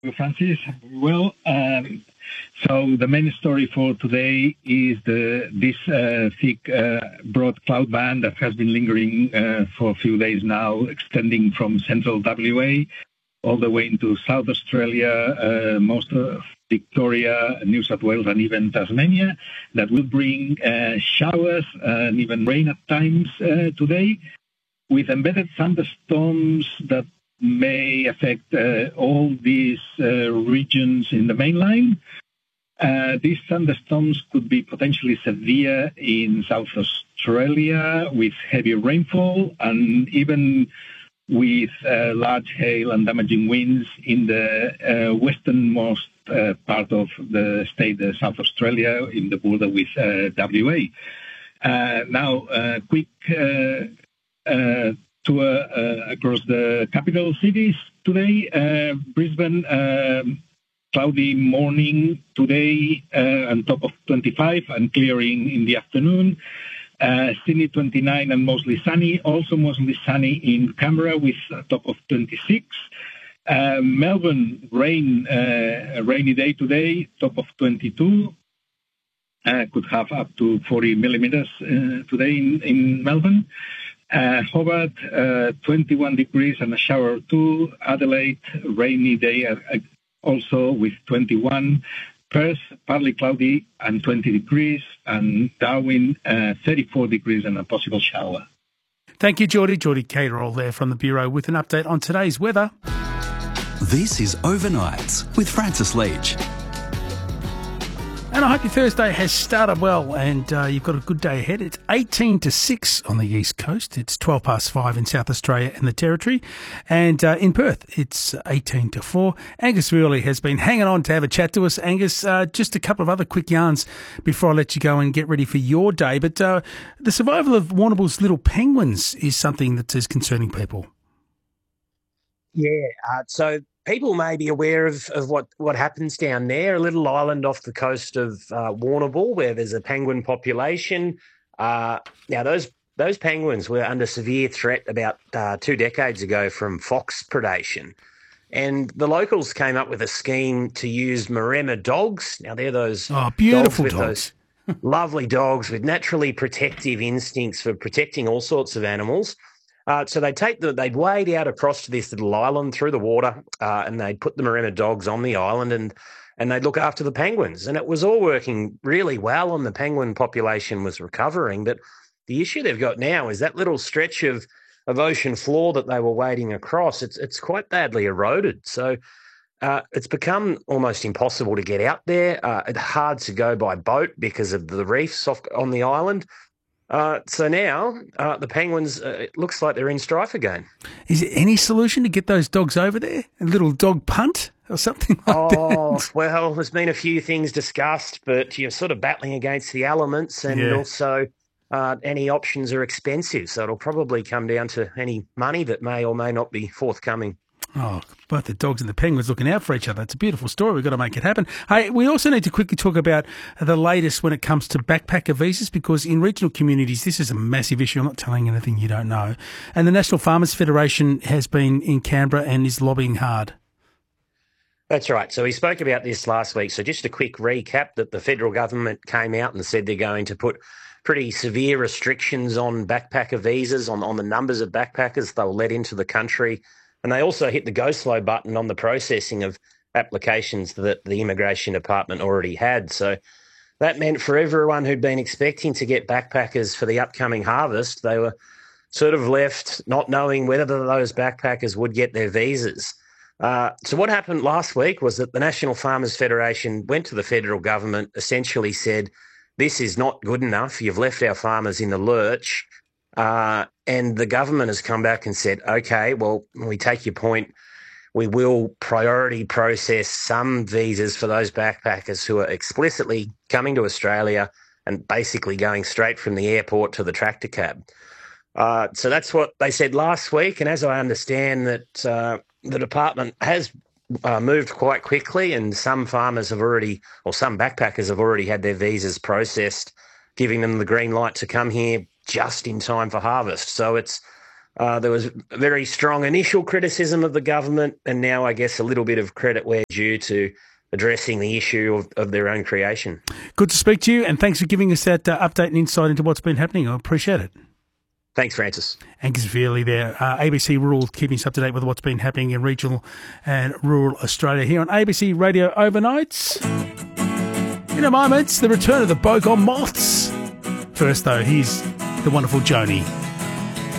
Francis. Well, so the main story for today is this thick, broad cloud band that has been lingering for a few days now, extending from central WA all the way into South Australia, most of Victoria, New South Wales, and even Tasmania, that will bring showers and even rain at times today, with embedded thunderstorms that may affect all these regions in the mainline. These thunderstorms could be potentially severe in South Australia with heavy rainfall and even with large hail and damaging winds in the westernmost part of the state, South Australia, in the border with WA. Now, quick tour across the capital cities today. Brisbane, cloudy morning today, on top of 25 and clearing in the afternoon. Sydney 29 and mostly sunny. Also mostly sunny in Canberra with a top of 26. Melbourne, a rainy day today, top of 22. Could have up to 40 millimetres today in Melbourne. Hobart, 21 degrees and a shower or two. Adelaide, rainy day also with 21. Perth, partly cloudy and 20 degrees. And Darwin, 34 degrees and a possible shower. Thank you, Geordie. Geordie Caterall there from the Bureau with an update on today's weather. This is Overnights with Francis Leach. And I hope your Thursday has started well and you've got a good day ahead. It's 18 to 6 on the East Coast. It's 12 past 5 in South Australia and the Territory. And in Perth, it's 18 to 4. Angus Rioli has been hanging on to have a chat to us. Angus, just a couple of other quick yarns before I let you go and get ready for your day. But the survival of Warrnambool's little penguins is something that is concerning people. Yeah, so people may be aware of what happens down there, a little island off the coast of Warrnambool where there's a penguin population. Now, those penguins were under severe threat about 2 decades ago from fox predation. And the locals came up with a scheme to use Maremma dogs. Now, they're those beautiful dogs. Those lovely dogs with naturally protective instincts for protecting all sorts of animals. So they'd wade out across to this little island through the water, and they'd put the Maremma dogs on the island, and they'd look after the penguins. And it was all working really well, and the penguin population was recovering. But the issue they've got now is that little stretch of ocean floor that they were wading across. It's quite badly eroded. So it's become almost impossible to get out there. It's hard to go by boat because of the reefs on the island. So now the penguins, it looks like they're in strife again. Is there any solution to get those dogs over there? A little dog punt or something like that? Well, there's been a few things discussed, but you're sort of battling against the elements and also any options are expensive. So it'll probably come down to any money that may or may not be forthcoming. Oh, both the dogs and the penguins looking out for each other. It's a beautiful story. We've got to make it happen. Hey, we also need to quickly talk about the latest when it comes to backpacker visas, because in regional communities, this is a massive issue. I'm not telling you anything you don't know. And the National Farmers Federation has been in Canberra and is lobbying hard. That's right. So we spoke about this last week. So just a quick recap that the federal government came out and said they're going to put pretty severe restrictions on backpacker visas, on the numbers of backpackers they'll let into the country. And they also hit the go slow button on the processing of applications that the Immigration Department already had. So that meant for everyone who'd been expecting to get backpackers for the upcoming harvest, they were sort of left not knowing whether those backpackers would get their visas. So what happened last week was that the National Farmers Federation went to the federal government, essentially said, this is not good enough. You've left our farmers in the lurch. And the government has come back and said, okay, well, we take your point. We will priority process some visas for those backpackers who are explicitly coming to Australia and basically going straight from the airport to the tractor cab. So that's what they said last week. And as I understand that the department has moved quite quickly, and some farmers have already, or some backpackers have already had their visas processed, giving them the green light to come here just in time for harvest. So it's There was very strong initial criticism of the government, and now I guess a little bit of credit where due to addressing the issue of their own creation. Good to speak to you, and thanks for giving us that update and insight into what's been happening. I appreciate it. Thanks, Francis. Angus Veerley there, ABC Rural, keeping us up to date with what's been happening in regional and rural Australia here on ABC Radio Overnights. In a moment, the return of the Bogong Moths. First, though, here's the wonderful Joni.